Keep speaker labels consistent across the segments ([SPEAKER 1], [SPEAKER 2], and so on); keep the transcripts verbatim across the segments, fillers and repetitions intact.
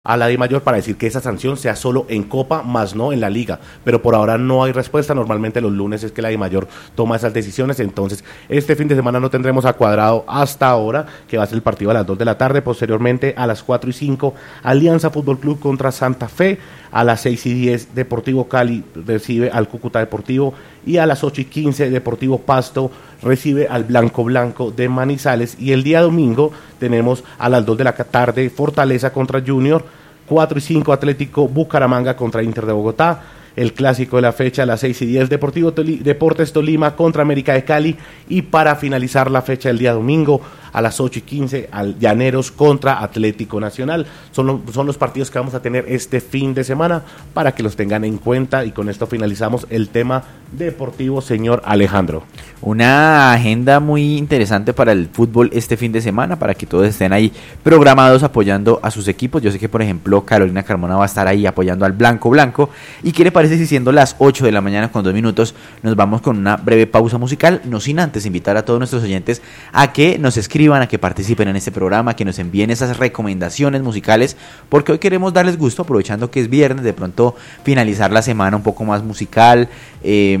[SPEAKER 1] a la DIMAYOR para decir que esa sanción sea solo en Copa, más no en la Liga, pero por ahora no hay respuesta. Normalmente los lunes es que la DIMAYOR toma esas decisiones, entonces este fin de semana no tendremos a Cuadrado hasta ahora, que va a ser el partido a las dos de la tarde, posteriormente a las cuatro y cinco Alianza Fútbol Club contra Santa Fe, a las seis y diez Deportivo Cali recibe al Cúcuta Deportivo y a las ocho y quince Deportivo Pasto recibe al Blanco Blanco de Manizales, y el día domingo tenemos a las dos de la tarde Fortaleza contra Junior, cuatro y cinco Atlético Bucaramanga contra Inter de Bogotá, el clásico de la fecha a las seis y diez Deportivo Toli- Deportes Tolima contra América de Cali, y para finalizar la fecha del día domingo a las ocho y quince al Llaneros contra Atlético Nacional. Son, lo, son los partidos que vamos a tener este fin de semana para que los tengan en cuenta, y con esto finalizamos el tema deportivo, señor Alejandro.
[SPEAKER 2] Una agenda muy interesante para el fútbol este fin de semana, para que todos estén ahí programados apoyando a sus equipos. Yo sé que, por ejemplo, Carolina Carmona va a estar ahí apoyando al Blanco Blanco. ¿Y qué le parece si, siendo las ocho de la mañana con dos minutos, nos vamos con una breve pausa musical? No sin antes invitar a todos nuestros oyentes a que nos escriban, a que participen en este programa, que nos envíen esas recomendaciones musicales, porque hoy queremos darles gusto, aprovechando que es viernes, de pronto finalizar la semana un poco más musical, eh,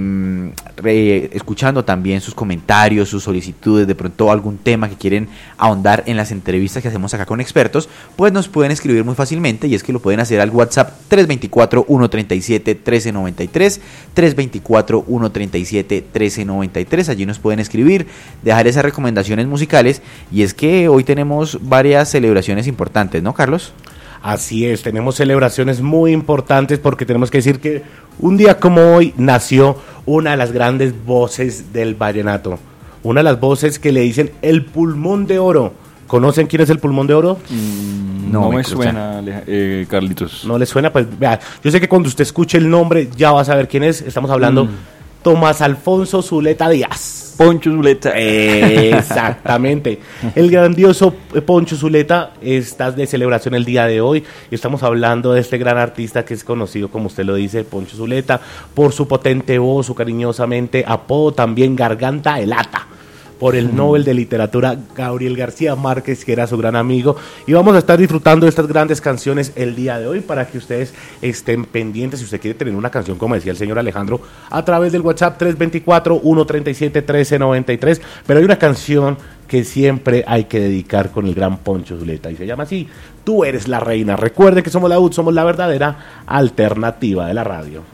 [SPEAKER 2] re, escuchando también sus comentarios, sus solicitudes, de pronto algún tema que quieren ahondar en las entrevistas que hacemos acá con expertos, pues nos pueden escribir muy fácilmente, y es que lo pueden hacer al WhatsApp tres dos cuatro, uno tres siete, uno tres nueve tres, tres dos cuatro, uno tres siete, uno tres nueve tres. Allí nos pueden escribir, dejar esas recomendaciones musicales. Y es que hoy tenemos varias celebraciones importantes, ¿no, Carlos?
[SPEAKER 1] Así es, tenemos celebraciones muy importantes, porque tenemos que decir que un día como hoy nació una de las grandes voces del vallenato, una de las voces que le dicen el pulmón de oro. ¿Conocen quién es el pulmón de oro?
[SPEAKER 3] Mm, no, no me, me suena, eh, Carlitos.
[SPEAKER 1] ¿No le suena? Pues vea, yo sé que cuando usted escuche el nombre ya va a saber quién es. Estamos hablando mm. Tomás Alfonso Zuleta Díaz.
[SPEAKER 3] Poncho Zuleta.
[SPEAKER 1] Eh, exactamente. El grandioso Poncho Zuleta está de celebración el día de hoy. Estamos hablando de este gran artista que es conocido, como usted lo dice, Poncho Zuleta, por su potente voz, su cariñosamente apodo también Garganta de Lata, por el Nobel de Literatura Gabriel García Márquez, que era su gran amigo. Y vamos a estar disfrutando de estas grandes canciones el día de hoy, para que ustedes estén pendientes. Si usted quiere tener una canción, como decía el señor Alejandro, a través del WhatsApp tres dos cuatro, uno tres siete, uno tres nueve tres. Pero hay una canción que siempre hay que dedicar con el gran Poncho Zuleta, y se llama así: Tú eres la reina. Recuerde que somos la U D, somos la verdadera alternativa de la radio.